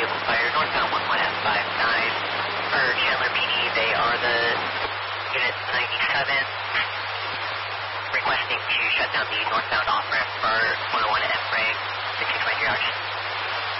vehicle fire northbound 11F59 for Chandler PD. They are the unit 97 requesting to shut down the northbound off-ramp for 101 M-Ray, 1623 hours.